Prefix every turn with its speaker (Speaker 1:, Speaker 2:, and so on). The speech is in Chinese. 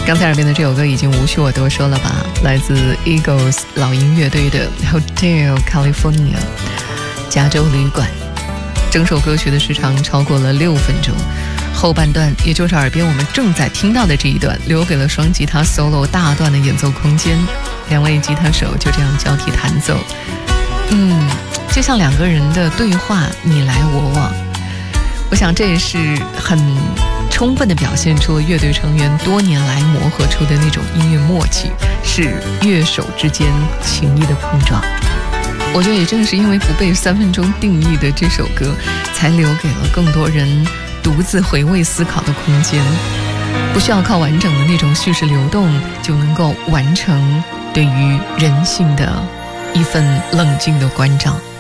Speaker 1: 刚才耳边的这首歌已经无需我多说了吧，来自 Eagles 老鹰乐队的 Hotel California 加州旅馆。整首歌曲的时长超过了6分钟，后半段也就是耳边我们正在听到的这一段，留给了双吉他 solo 大段的演奏空间，两位吉他手就这样交替弹奏，就像两个人的对话，你来我往。我想这也是很充分地表现出了乐队成员多年来磨合出的那种音乐默契，是乐手之间情谊的碰撞。我觉得也正是因为不被3分钟定义的这首歌，才留给了更多人独自回味思考的空间，不需要靠完整的那种叙事流动就能够完成对于人性的一份冷静的关照。